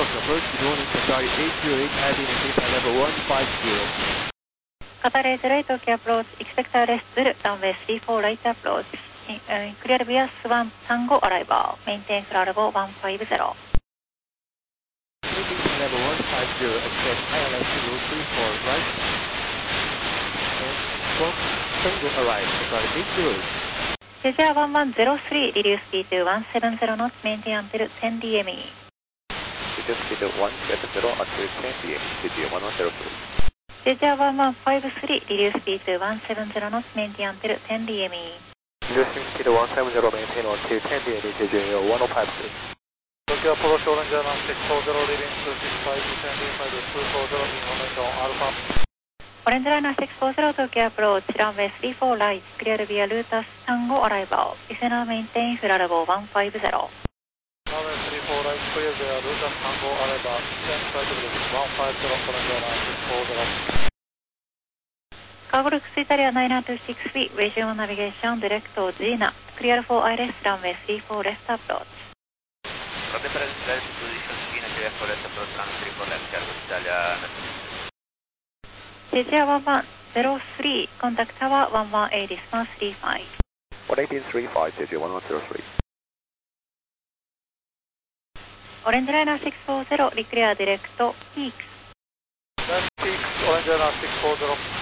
approach, good morning, Qatari 808, heading data level 150. Qatar 808, Tokyo approach, expect arrest, runway 34, right approach, clear via Swan Tango arrival, maintain flight level 150. Maintain level 150, expect ILS 034, right. Swan Tango arrive, Qatari 808. Jeja 1103, reduce speed to 170 knots, maintain until 10 DME. Reduce speed to 170 until 10 DME, Jeja 1103. Jeja 1153, reduce speed to 170 knots, maintain until 10 DME. Reducing speed to 170, maintain until 10 DME, Jeja 1053. Tokyo approach, Orange Airline 640, leaving 265, descending 240, in momentum Alpha. Orange Liner 640, Tokyo approach, runway 34 right, clear via Lutas Tango arrival, Isena maintain flight level 150. Runway 34 right, clear via Lutas Tango arrival, descend flight level 150, Orange Liner 640. Cargo Lux Italia 926 feet, regional navigation, direct to Gina, clear for ILS, runway 34 left approach. Roger, present position, Gina, clear for left approach, runway 34 left, Cargo Lux Italia 926. Jeja 1103, contact tower 118, response 35. 11835, Jeja 1103. Orange Liner 640, declare direct to Peaks. Peaks, Orange Airline 640.